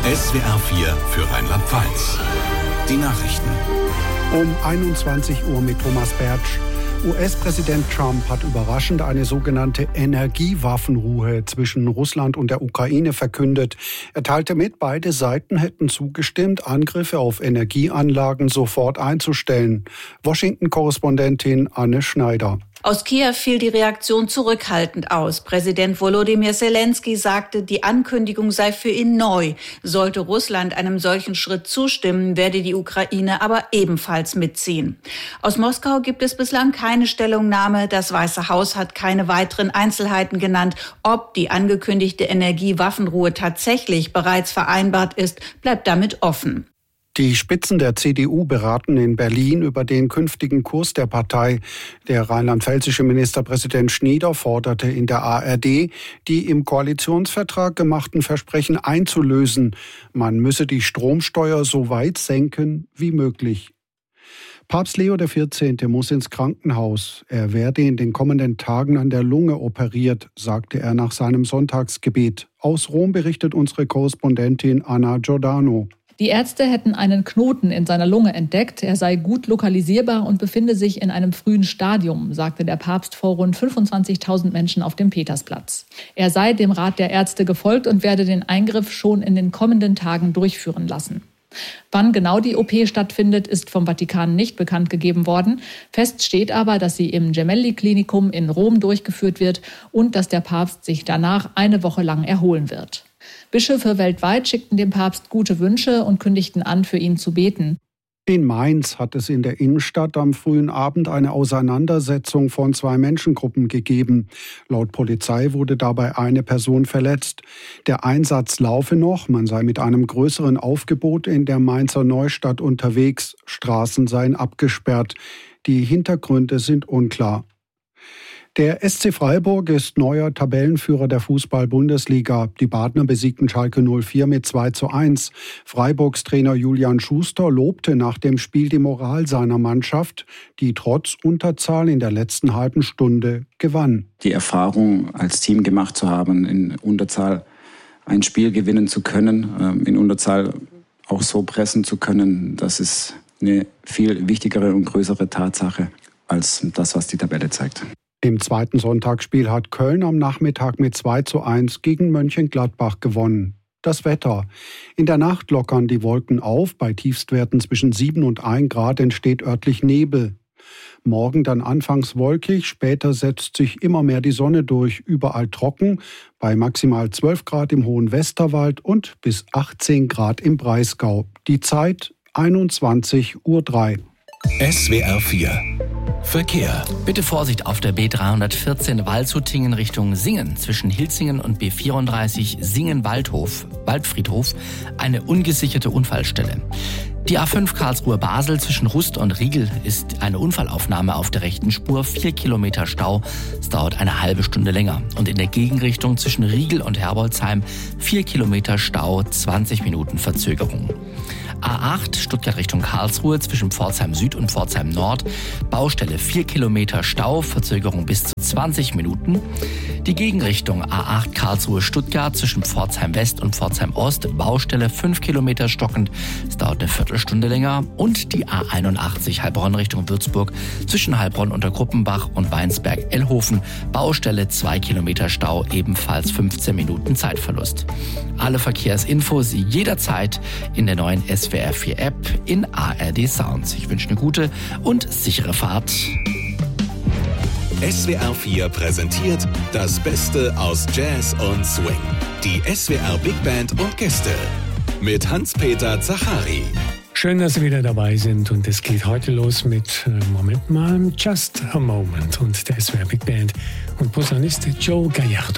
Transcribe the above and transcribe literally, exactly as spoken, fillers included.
S W R vier für Rheinland-Pfalz. Die Nachrichten. Um einundzwanzig Uhr mit Thomas Bertsch. U S-Präsident Trump hat überraschend eine sogenannte Energiewaffenruhe zwischen Russland und der Ukraine verkündet. Er teilte mit, beide Seiten hätten zugestimmt, Angriffe auf Energieanlagen sofort einzustellen. Washington-Korrespondentin Anne Schneider. Aus Kiew fiel die Reaktion zurückhaltend aus. Präsident Volodymyr Zelensky sagte, die Ankündigung sei für ihn neu. Sollte Russland einem solchen Schritt zustimmen, werde die Ukraine aber ebenfalls mitziehen. Aus Moskau gibt es bislang keine Stellungnahme. Das Weiße Haus hat keine weiteren Einzelheiten genannt. Ob die angekündigte Energiewaffenruhe tatsächlich bereits vereinbart ist, bleibt damit offen. Die Spitzen der C D U beraten in Berlin über den künftigen Kurs der Partei. Der rheinland-pfälzische Ministerpräsident Schneider forderte in der A R D, die im Koalitionsvertrag gemachten Versprechen einzulösen. Man müsse die Stromsteuer so weit senken wie möglich. Papst Leo der vierzehnte muss ins Krankenhaus. Er werde in den kommenden Tagen an der Lunge operiert, sagte er nach seinem Sonntagsgebet. Aus Rom berichtet unsere Korrespondentin Anna Giordano. Die Ärzte hätten einen Knoten in seiner Lunge entdeckt. Er sei gut lokalisierbar und befinde sich in einem frühen Stadium, sagte der Papst vor rund fünfundzwanzigtausend Menschen auf dem Petersplatz. Er sei dem Rat der Ärzte gefolgt und werde den Eingriff schon in den kommenden Tagen durchführen lassen. Wann genau die O P stattfindet, ist vom Vatikan nicht bekannt gegeben worden. Fest steht aber, dass sie im Gemelli-Klinikum in Rom durchgeführt wird und dass der Papst sich danach eine Woche lang erholen wird. Bischöfe weltweit schickten dem Papst gute Wünsche und kündigten an, für ihn zu beten. In Mainz hat es in der Innenstadt am frühen Abend eine Auseinandersetzung von zwei Menschengruppen gegeben. Laut Polizei wurde dabei eine Person verletzt. Der Einsatz laufe noch, man sei mit einem größeren Aufgebot in der Mainzer Neustadt unterwegs. Straßen seien abgesperrt. Die Hintergründe sind unklar. Der S C Freiburg ist neuer Tabellenführer der Fußball-Bundesliga. Die Badner besiegten Schalke null vier mit zwei zu eins. Freiburgs Trainer Julian Schuster lobte nach dem Spiel die Moral seiner Mannschaft, die trotz Unterzahl in der letzten halben Stunde gewann. Die Erfahrung als Team gemacht zu haben, in Unterzahl ein Spiel gewinnen zu können, in Unterzahl auch so pressen zu können, das ist eine viel wichtigere und größere Tatsache als das, was die Tabelle zeigt. Im zweiten Sonntagsspiel hat Köln am Nachmittag mit zwei zu eins gegen Mönchengladbach gewonnen. Das Wetter. In der Nacht lockern die Wolken auf. Bei Tiefstwerten zwischen sieben und ein Grad entsteht örtlich Nebel. Morgen dann anfangs wolkig, später setzt sich immer mehr die Sonne durch. Überall trocken, bei maximal zwölf Grad im Hohen Westerwald und bis achtzehn Grad im Breisgau. Die Zeit einundzwanzig Uhr drei. S W R vier Verkehr. Bitte Vorsicht auf der B dreihundertvierzehn Waldshutingen Richtung Singen. Zwischen Hilzingen und B vierunddreißig Singen-Waldhof, Waldfriedhof, eine ungesicherte Unfallstelle. Die A fünf Karlsruhe-Basel zwischen Rust und Riegel ist eine Unfallaufnahme auf der rechten Spur. Vier Kilometer Stau. Es dauert eine halbe Stunde länger. Und in der Gegenrichtung zwischen Riegel und Herbolzheim vier Kilometer Stau, zwanzig Minuten Verzögerung. A acht Stuttgart Richtung Karlsruhe zwischen Pforzheim Süd und Pforzheim Nord. Baustelle vier Kilometer Stau, Verzögerung bis zu zwanzig Minuten. Die Gegenrichtung A acht Karlsruhe Stuttgart zwischen Pforzheim West und Pforzheim Ost. Baustelle fünf Kilometer stockend. Es dauert eine Viertelstunde länger. Und die A einundachtzig Heilbronn Richtung Würzburg zwischen Heilbronn unter Gruppenbach und Weinsberg-Ellhofen. Baustelle zwei Kilometer Stau, ebenfalls fünfzehn Minuten Zeitverlust. Alle Verkehrsinfos jederzeit in der neuen S W R vier App in A R D Sounds. Ich wünsche eine gute und sichere Fahrt. S W R vier präsentiert das Beste aus Jazz und Swing. Die S W R Big Band und Gäste mit Hans-Peter Zachari. Schön, dass Sie wieder dabei sind und es geht heute los mit, Moment mal, Just a Moment und der S W R Big Band und Posaunist Joe Gallardo.